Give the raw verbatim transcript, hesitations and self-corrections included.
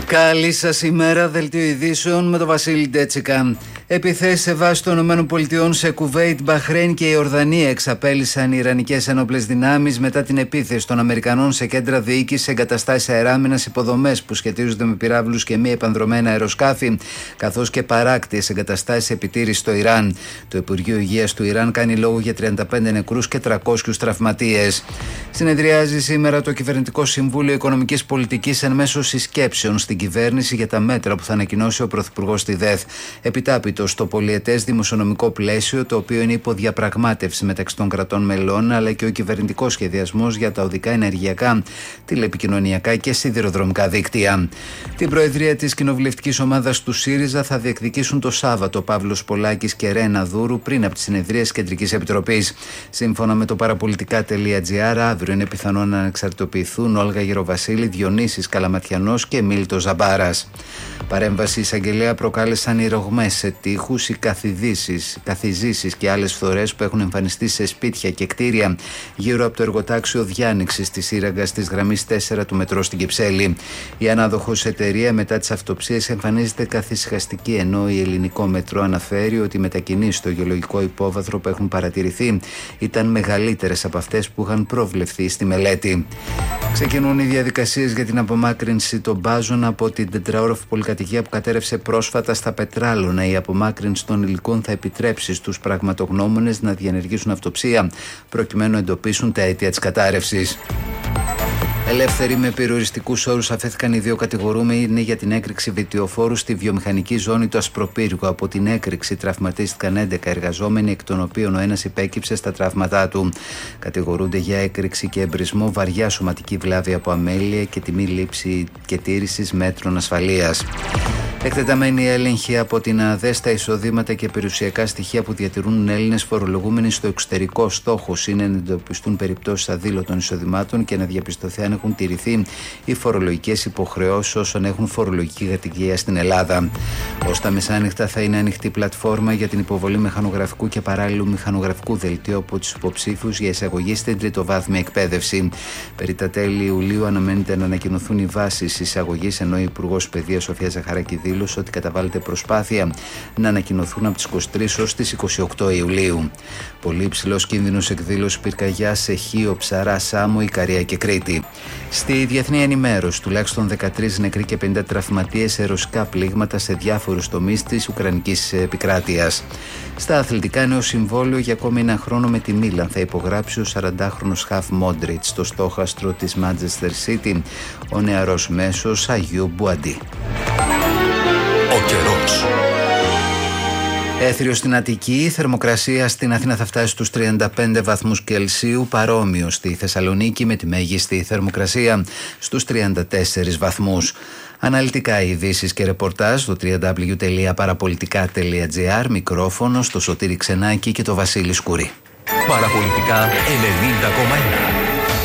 Καλή σας ημέρα, δελτίο ειδήσεων με τον Βασίλη Ντέτσικα. Επιθέσεις σε βάση των ΗΠΑ σε Κουβέιτ, Μπαχρέιν και Ιορδανία εξαπέλυσαν οι Ιρανικές ένοπλες δυνάμεις μετά την επίθεση των Αμερικανών σε κέντρα διοίκησης, εγκαταστάσεις αεράμινας, υποδομές που σχετίζονται με πυράβλους και μη επανδρομένα αεροσκάφη, καθώς και παράκτιες εγκαταστάσεις επιτήρησης στο Ιράν. Το Υπουργείο Υγείας του Ιράν κάνει λόγο για τριάντα πέντε νεκρούς και τριακόσιους τραυματίες. Συνεδριάζει σήμερα το Κυβερνητικό Συμβούλιο Οικονομικής Πολιτικής εν μέσω συσκέψεων στην κυβέρνηση για τα μέτρα που θα ανακοινώσει ο Πρωθυπουργός στη ΔΕΘ. Επιτάπητο στο πολιετές δημοσιονομικό πλαίσιο, το οποίο είναι υποδιαπραγμάτευση μεταξύ των κρατών μελών, αλλά και ο κυβερνητικός σχεδιασμός για τα οδικά, ενεργειακά, τηλεπικοινωνιακά και σιδηροδρομικά δίκτυα. Την προεδρία της κοινοβουλευτικής ομάδας του ΣΥΡΙΖΑ θα διεκδικήσουν το Σάββατο Παύλος Πολάκης και Ρένα Δούρου πριν από τις συνεδρίες Κεντρικής Επιτροπής. Σύμφωνα με το παραπολιτικά.gr, αύριο είναι πιθανό να ανεξαρτητοποιηθούν Όλγα Γεροβασίλη, Διονύσης Καλαματιανός και Μίλτος Ζαμπάρας. Παρέμβαση εισαγγελέα προκάλεσαν οι ρογμές σε τοίχους, οι καθιζήσεις και άλλες φθορές που έχουν εμφανιστεί σε σπίτια και κτίρια γύρω από το εργοτάξιο Διάνοιξης της Σύραγγας της γραμμής τέσσερα του μετρό στην Κυψέλη. Η ανάδοχος εταιρεία μετά τις αυτοψίες εμφανίζεται καθησυχαστική, ενώ η Ελληνικό Μετρό αναφέρει ότι οι μετακινήσεις στο γεωλογικό υπόβαθρο που έχουν παρατηρηθεί ήταν μεγαλύτερες από αυτές που είχαν προβλεφθεί στη μελέτη. Ξεκινούν οι διαδικασίες για την απομάκρυνση των μπάζων από την τετραόροφη πολυκατοικία που κατέρευσε πρόσφατα στα Πετράλωνα. Η απομάκρυνση των υλικών θα επιτρέψει στους πραγματογνώμονες να διενεργήσουν αυτοψία προκειμένου να εντοπίσουν τα αίτια της κατάρρευσης. Ελεύθεροι με περιοριστικούς όρους αφέθηκαν οι δύο κατηγορούμενοι για την έκρηξη βιτιοφόρου στη βιομηχανική ζώνη του Ασπροπύργου. Από την έκρηξη τραυματίστηκαν έντεκα εργαζόμενοι, εκ των οποίων ο ένας υπέκυψε στα τραύματά του. Κατηγορούνται για έκρηξη και εμπρισμό, βαριά σωματική βλάβη από αμέλεια και τη μη λήψη και τήρησης μέτρων ασφαλείας. Εκτεταμένη έλεγχη από την ΑΔΕ στα εισοδήματα και περιουσιακά στοιχεία που διατηρούν Έλληνες φορολογούμενοι στο εξωτερικό. Στόχος είναι να εντοπιστούν περιπτώσεις αδήλωτων εισοδημάτων και να διαπιστωθεί αν έχουν τηρηθεί οι φορολογικές υποχρεώσεις όσων έχουν φορολογική κατοικία στην Ελλάδα. Ως τα μεσάνυχτα θα είναι ανοιχτή πλατφόρμα για την υποβολή μηχανογραφικού και παράλληλου μηχανογραφικού δελτίου από τους υποψήφιους για εισαγωγή στην τριτοβάθμια εκπαίδευση. Περί τα τέλη Ιουλίου αναμένεται να ανακοινωθούν οι βάσεις εισαγωγής, ενώ η Υπουργός Παιδείας Σοφία Ζαχαράκη δήλωσε ότι καταβάλλεται προσπάθεια να ανακοινωθούν από τις είκοσι τρεις ως τις είκοσι οκτώ Ιουλίου. Πολύ υψηλός κίνδυνος εκδήλωση πυρκαγιά σε Χίο, Ψαρά, Σάμο, Ικαρία και Κρήτη. Στη διεθνή ενημέρωση, τουλάχιστον δεκατρείς νεκροί και πενήντα τραυματίες σε ρωσικά πλήγματα σε διάφορους τομείς της Ουκρανικής επικράτειας. Στα αθλητικά, νέο συμβόλαιο για ακόμη ένα χρόνο με τη Μίλαν θα υπογράψει ο σαραντάχρονος Χαφ Μόντριτς στο στόχαστρο της Manchester City, ο νεαρός μέσος Αγίου Μπουαντί. Ο καιρός. Έθριο στην Αττική, η θερμοκρασία στην Αθήνα θα φτάσει στους τριάντα πέντε βαθμούς Κελσίου, παρόμοιο στη Θεσσαλονίκη με τη μέγιστη θερμοκρασία στους τριάντα τέσσερις βαθμούς. Αναλυτικά ειδήσεις και ρεπορτάζ στο double-u double-u double-u τελεία παραπολιτικά τελεία τζι άρ, μικρόφωνο στο Σωτήρη Ξενάκη και το Βασίλη Σκουρή. Παραπολιτικά ενενήντα κόμμα ένα.